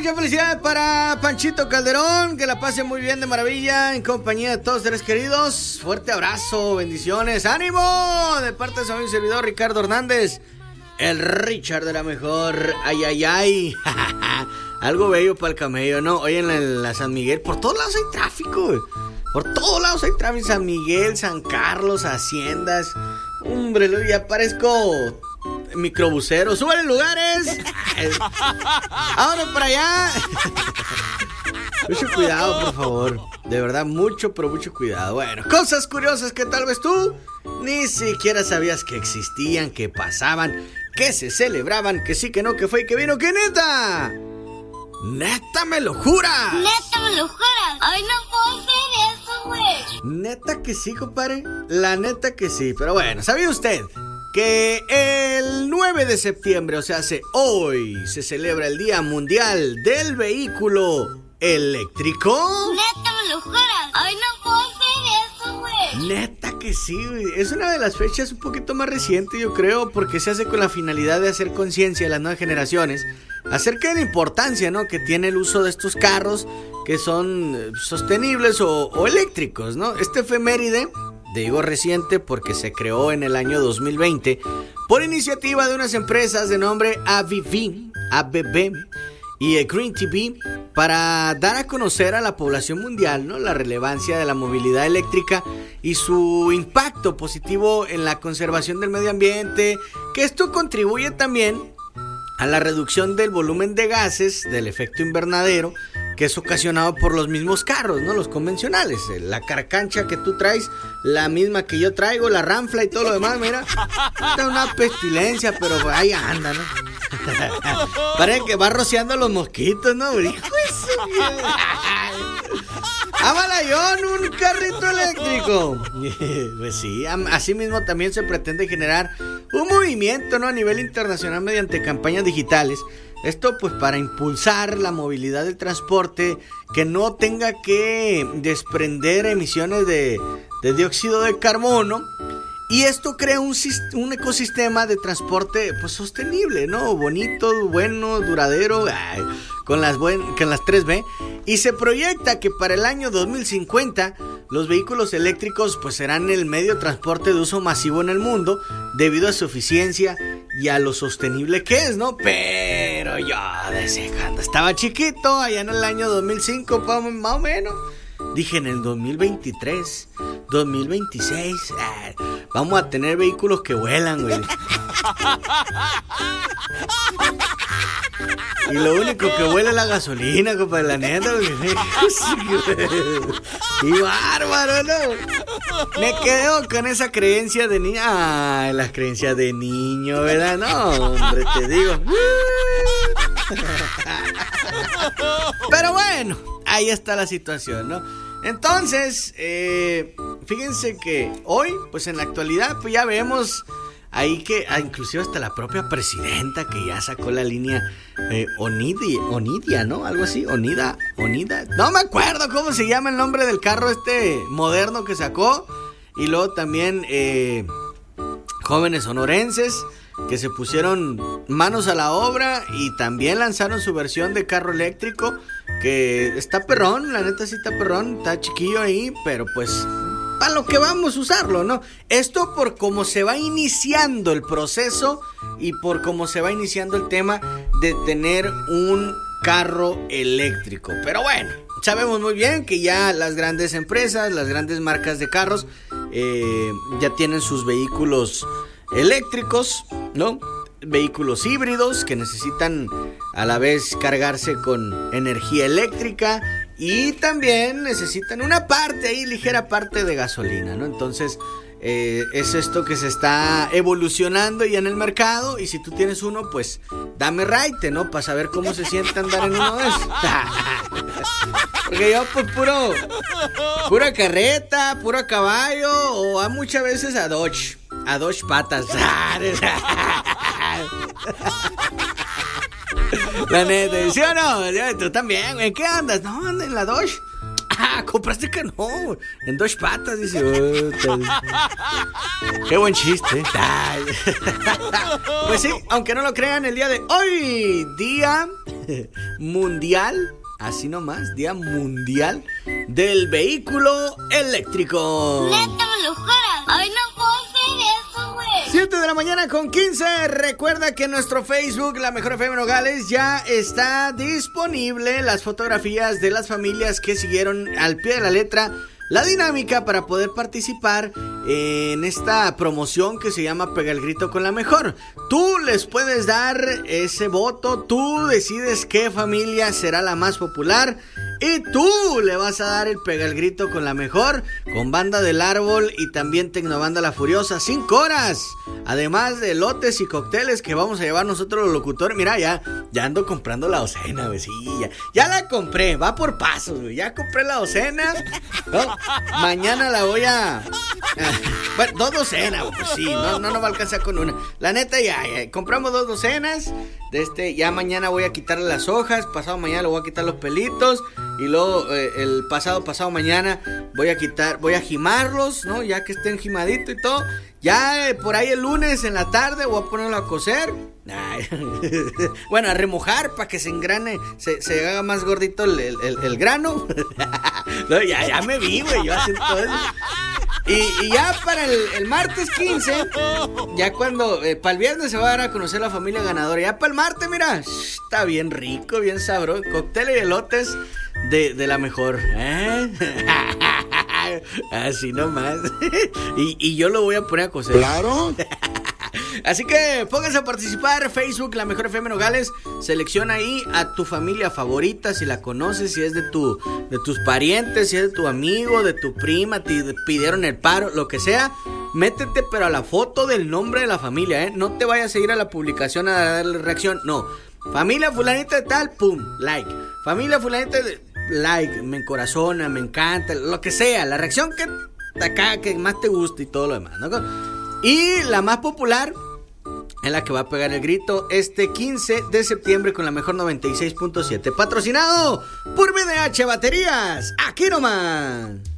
muchas felicidades para Panchito Calderón, que la pase muy bien, de maravilla, en compañía de todos seres queridos. Fuerte abrazo, bendiciones, ánimo, de parte de su amigo y servidor Ricardo Hernández, el Richard de la mejor. Ay, ay, ay. Algo bello para el camello, ¿no? Hoy en la San Miguel, por todos lados hay tráfico, güey. Por todos lados hay tráfico. San Miguel, San Carlos, Haciendas. Hombre, ya parezco microbusero. ¡Súbale lugares! ¡Ahora para allá! Mucho cuidado, por favor. De verdad, mucho, pero mucho cuidado. Bueno, cosas curiosas que tal vez tú ni siquiera sabías que existían, que pasaban, que se celebraban, que sí, que no, que fue y que vino, que neta. ¡Neta me lo juras! ¡Neta me lo juras! ¡Ay, no puedo hacer eso, güey! Neta que sí, compadre. La neta que sí. Pero bueno, ¿sabía usted que el 9 de septiembre, o sea, hoy, se celebra el Día Mundial del Vehículo Eléctrico? ¡Neta me lo juras! ¡Ay, no puedo hacer eso, güey! Neta que sí, güey. Es una de las fechas un poquito más reciente, yo creo, porque se hace con la finalidad de hacer conciencia a las nuevas generaciones acerca de la importancia, ¿no?, que tiene el uso de estos carros que son sostenibles o eléctricos, ¿no? Este efeméride, digo reciente porque se creó en el año 2020 por iniciativa de unas empresas de nombre ABB y Green TV, para dar a conocer a la población mundial, ¿no?, la relevancia de la movilidad eléctrica y su impacto positivo en la conservación del medio ambiente, que esto contribuye también a la reducción del volumen de gases del efecto invernadero que es ocasionado por los mismos carros, ¿no?, los convencionales. La carcancha que tú traes, la misma que yo traigo, la ranfla y todo lo demás, mira, está una pestilencia, pero ahí anda, ¿no? Parece que va rociando los mosquitos, ¿no? Hijo de su vida. ¡Ámala yo en un carrito eléctrico! Pues sí, así mismo también se pretende generar un movimiento, ¿no?, a nivel internacional mediante campañas digitales. Esto pues para impulsar la movilidad del transporte que no tenga que desprender emisiones de dióxido de carbono. Y esto crea un ecosistema de transporte pues sostenible, ¿no? Bonito, bueno, duradero, con las 3B. Y se proyecta que para el año 2050 los vehículos eléctricos pues serán el medio de transporte de uso masivo en el mundo, debido a su eficiencia y a lo sostenible que es, ¿no? Pero yo desde cuando estaba chiquito, allá en el año 2005, más o menos, dije, en el 2023, 2026, vamos a tener vehículos que vuelan, güey. Y lo único que vuela es la gasolina, compadre, la neta, güey. Y bárbaro, ¿no? Me quedo con esa creencia de niño. Ay, las creencias de niño, ¿verdad? No, hombre, te digo. Pero bueno, ahí está la situación, ¿no? Entonces, fíjense que hoy, pues en la actualidad, pues ya vemos ahí que inclusive hasta la propia presidenta que ya sacó la línea Onidia, ¿no? Algo así, Onida. No me acuerdo cómo se llama el nombre del carro moderno que sacó. Y luego también jóvenes sonorenses que se pusieron manos a la obra y también lanzaron su versión de carro eléctrico, que está perrón, la neta sí está perrón, está chiquillo ahí, pero pues para lo que vamos a usarlo, ¿no? Esto por cómo se va iniciando el proceso y por cómo se va iniciando el tema de tener un carro eléctrico. Pero bueno, sabemos muy bien que ya las grandes empresas, las grandes marcas de carros ya tienen sus vehículos eléctricos, ¿no? Vehículos híbridos que necesitan a la vez cargarse con energía eléctrica y también necesitan una parte ahí, ligera parte de gasolina, ¿no? Entonces es esto que se está evolucionando ya en el mercado, y si tú tienes uno, pues dame raite, ¿no? Para saber cómo se siente andar en uno de esos. Porque yo pues pura carreta, puro caballo, o a muchas veces a Dodge patas. La neta, ¿sí o no? Tú también, ¿en qué andas? No, anda en la Dodge. Compraste que no, en Dodge patas, dice. Qué buen chiste. Pues sí, aunque no lo crean, el día de hoy, Día mundial, así nomás, Día Mundial del Vehículo Eléctrico. Neta, me lo juras. Ay, no puedo hacer eso, güey. 7 de la mañana con 15. Recuerda que en nuestro Facebook, La Mejor FM Nogales, ya está disponible las fotografías de las familias que siguieron al pie de la letra la dinámica para poder participar en esta promoción que se llama Pega el Grito con la Mejor. Tú les puedes dar ese voto, tú decides qué familia será la más popular y tú le vas a dar el Pega el Grito con la Mejor, con Banda del Árbol y también Tecnobanda La Furiosa, 5 horas. Además de elotes y cócteles que vamos a llevar nosotros los locutores. Mira, ya ando comprando la docena, güey. Sí, ya la compré, va por pasos, güey. Ya compré la docena. No, mañana la voy a... Bueno, 2 docenas, pues sí, no va a alcanzar con una. La neta, ya compramos 2 docenas. Ya mañana voy a quitarle las hojas. Pasado mañana le voy a quitar los pelitos. Y luego el pasado mañana voy a jimarlos, ¿no? Ya que estén jimaditos y todo. Ya por ahí el lunes en la tarde voy a ponerlo a cocer. Bueno, a remojar para que se engrane, se haga más gordito el grano. No, ya me vi, güey, yo haciendo todo eso. Y ya para el martes 15, ya cuando, para el viernes se va a dar a conocer la familia ganadora. Ya para el martes, mira, está bien rico, bien sabroso. Cóctel y elotes de la mejor. Así nomás. Y yo lo voy a poner a cocer. Claro. Así que pónganse a participar. Facebook, La Mejor FM Nogales. Selecciona ahí a tu familia favorita, si la conoces, si es de tus parientes, si es de tu amigo, de tu prima, te pidieron el paro, lo que sea. Métete pero a la foto del nombre de la familia, No te vayas a ir a la publicación a darle reacción. No, familia fulanita de tal, pum, like. Familia fulanita de like, me encorazona, me encanta, lo que sea, la reacción que más te guste y todo lo demás, ¿no? Y la más popular es la que va a pegar el grito este 15 de septiembre con La Mejor 96.7. Patrocinado por BDH Baterías. Aquí nomás.